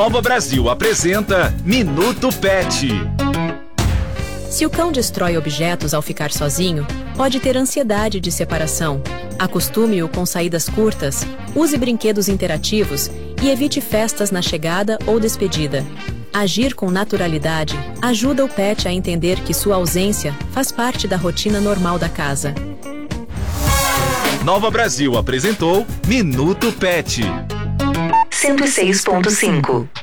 Nova Brasil apresenta Minuto Pet. Se o cão destrói objetos ao ficar sozinho, pode ter ansiedade de separação. Acostume-o com saídas curtas, use brinquedos interativos e evite festas na chegada ou despedida. Agir com naturalidade ajuda o pet a entender que sua ausência faz parte da rotina normal da casa. Nova Brasil apresentou Minuto Pet. 106.5